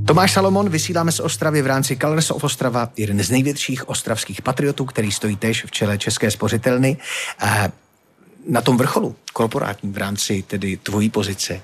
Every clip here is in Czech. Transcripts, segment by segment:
Tomáš Salomon, vysíláme z Ostravy v rámci Colors of Ostrava, jeden z největších ostravských patriotů, který stojí též v čele České spořitelny. Na tom vrcholu korporátním v rámci tedy tvojí pozice.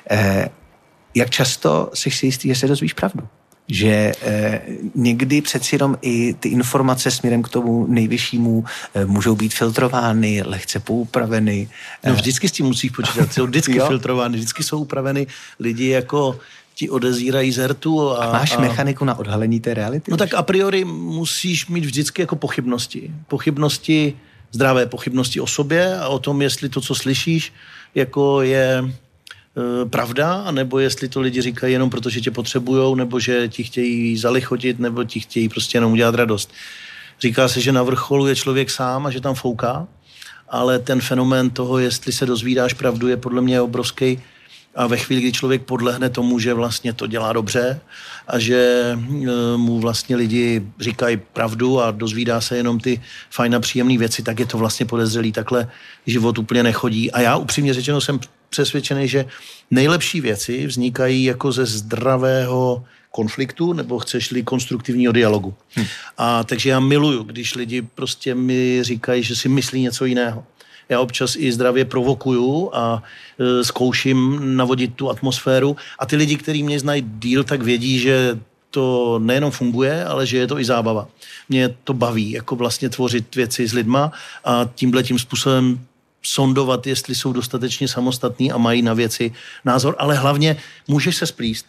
Jak často jsi si jistý, že se dozvíš pravdu? Že někdy přeci jenom i ty informace směrem k tomu nejvyššímu můžou být filtrovány, lehce poupraveny. No vždycky s tím musíš počítat, jsou vždycky filtrovány, vždycky jsou upraveny lidi jako ti odezírají z hertu. A máš mechaniku na odhalení té reality? No tak a priori musíš mít vždycky jako pochybnosti, zdravé pochybnosti o sobě a o tom, jestli to, co slyšíš, jako je pravda, anebo jestli to lidi říkají jenom proto, že tě potřebujou, nebo že ti chtějí zalichotit, nebo ti chtějí prostě jenom udělat radost. Říká se, že na vrcholu je člověk sám a že tam fouká, ale ten fenomén toho, jestli se dozvídáš pravdu, je podle mě obrovský. A ve chvíli, kdy člověk podlehne tomu, že vlastně to dělá dobře a že mu vlastně lidi říkají pravdu a dozvídá se jenom ty fajn a příjemné věci, tak je to vlastně podezřelý. Takhle život úplně nechodí. A já upřímně řečeno jsem přesvědčený, že nejlepší věci vznikají jako ze zdravého konfliktu, nebo chceš-li konstruktivního dialogu. A takže já miluju, když lidi prostě mi říkají, že si myslí něco jiného. Já občas i zdravě provokuju a zkouším navodit tu atmosféru. A ty lidi, kteří mě znají díl, tak vědí, že to nejenom funguje, ale že je to i zábava. Mě to baví, jako vlastně tvořit věci s lidma a tímhletím způsobem sondovat, jestli jsou dostatečně samostatní a mají na věci názor. Ale hlavně můžeš se splíst.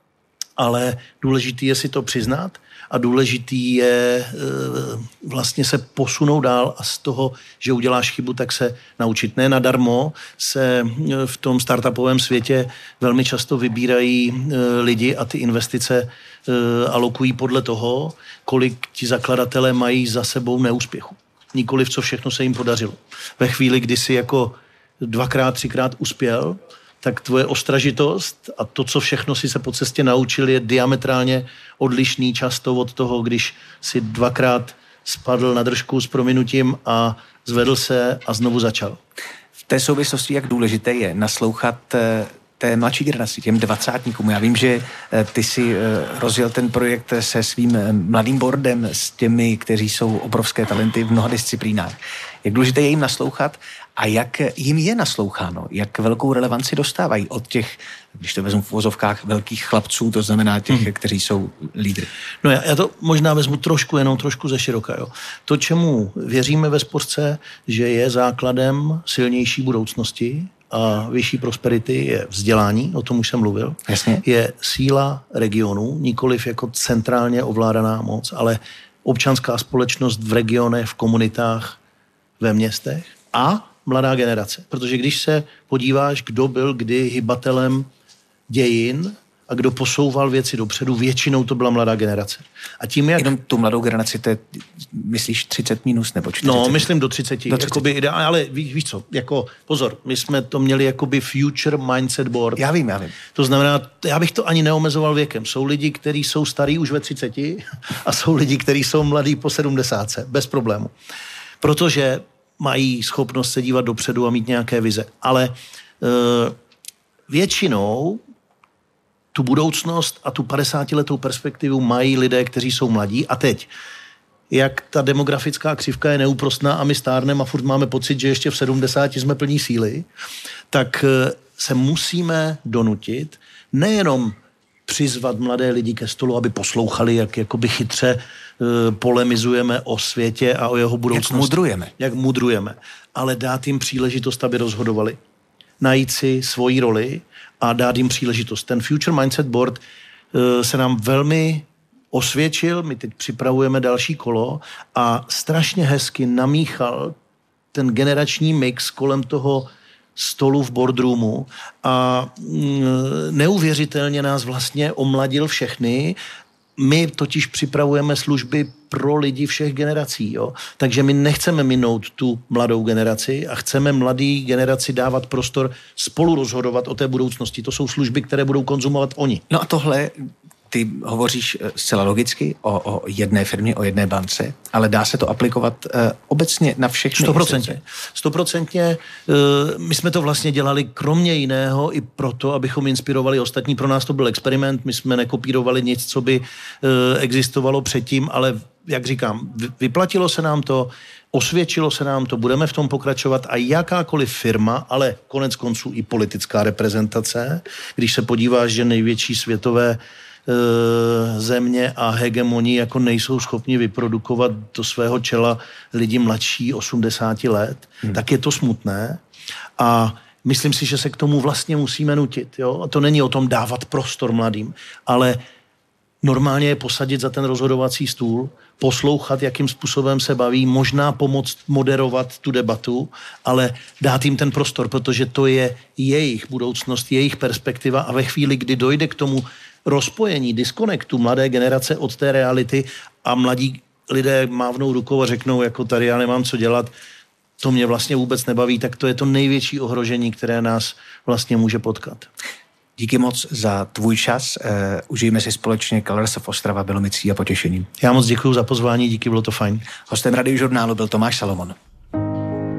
Ale důležitý je si to přiznat a důležitý je vlastně se posunout dál a z toho, že uděláš chybu, tak se naučit. Ne nadarmo se v tom startupovém světě velmi často vybírají lidi a ty investice alokují podle toho, kolik ti zakladatelé mají za sebou neúspěchu. Nikoliv, co všechno se jim podařilo. Ve chvíli, kdy si jako 2x, 3x uspěl, tak tvoje ostražitost a to, co všechno si se po cestě naučil, je diametrálně odlišný často od toho, když si 2x spadl na držku s prominutím a zvedl se a znovu začal. V té souvislosti, jak důležité je naslouchat té mladší generaci, těm dvacátníkům. Já vím, že ty si rozjel ten projekt se svým mladým boardem, s těmi, kteří jsou obrovské talenty v mnoha disciplínách. Jak důležité je jim naslouchat a jak jim je nasloucháno, jak velkou relevanci dostávají od těch, když to vezmu v uvozovkách, velkých chlapců, to znamená těch, kteří jsou lídry. No já to možná vezmu jenom trošku ze široka. Jo. To, čemu věříme ve sportce, že je základem silnější budoucnosti a vyšší prosperity, je vzdělání, o tom už jsem mluvil. Jasně. Je síla regionu, nikoliv jako centrálně ovládaná moc, ale občanská společnost v regionech, v komunitách, ve městech a mladá generace. Protože když se podíváš, kdo byl kdy hybatelem dějin a kdo posouval věci dopředu, většinou to byla mladá generace. A tím, jak... Jenom tu mladou generaci, to je, myslíš 30 minus nebo 40? No, myslím do 30. Jakoby, ale víš co, jako pozor, my jsme to měli jakoby Future Mindset Board. Já vím. To znamená, já bych to ani neomezoval věkem. Jsou lidi, kteří jsou starí už ve 30 a jsou lidi, kteří jsou mladí po 70, bez problému. Protože mají schopnost se dívat dopředu a mít nějaké vize. Ale většinou tu budoucnost a tu 50letou perspektivu mají lidé, kteří jsou mladí. A teď, jak ta demografická křivka je neúprostná a my stárneme a furt máme pocit, že ještě v 70 jsme plní síly, tak se musíme donutit nejenom přizvat mladé lidi ke stolu, aby poslouchali, jak jakoby chytře polemizujeme o světě a o jeho budoucnosti. Jak mudrujeme. Ale dát jim příležitost, aby rozhodovali. Najít si svoji roli a dát jim příležitost. Ten Future Mindset Board se nám velmi osvědčil, my teď připravujeme další kolo a strašně hezky namíchal ten generační mix kolem toho stolu v boardroomu a neuvěřitelně nás vlastně omladil všechny. My totiž připravujeme služby pro lidi všech generací. Jo? Takže my nechceme minout tu mladou generaci a chceme mladý generaci dávat prostor spolu rozhodovat o té budoucnosti. To jsou služby, které budou konzumovat oni. No a tohle, ty hovoříš zcela logicky o jedné firmě, o jedné bance, ale dá se to aplikovat obecně na všechny? 100%. My jsme to vlastně dělali kromě jiného i proto, abychom inspirovali ostatní. Pro nás to byl experiment, my jsme nekopírovali nic, co by existovalo předtím, ale jak říkám, vyplatilo se nám to, osvědčilo se nám to, budeme v tom pokračovat a jakákoliv firma, ale konec konců i politická reprezentace, když se podíváš, že největší světové země a hegemoni jako nejsou schopni vyprodukovat do svého čela lidi mladší 80 let, tak je to smutné a myslím si, že se k tomu vlastně musíme nutit. Jo? A to není o tom dávat prostor mladým, ale normálně je posadit za ten rozhodovací stůl, poslouchat, jakým způsobem se baví, možná pomoct moderovat tu debatu, ale dát jim ten prostor, protože to je jejich budoucnost, jejich perspektiva a ve chvíli, kdy dojde k tomu rozpojení, diskonektu mladé generace od té reality a mladí lidé mávnou rukou a řeknou, jako tady já nemám co dělat, to mě vlastně vůbec nebaví, tak to je to největší ohrožení, které nás vlastně může potkat. Díky moc za tvůj čas. Užijeme si společně Colors of Ostrava, bylo mi ctí a potěšením. Já moc děkuju za pozvání, díky, bylo to fajn. Hostem Radiožurnálu byl Tomáš Salomon.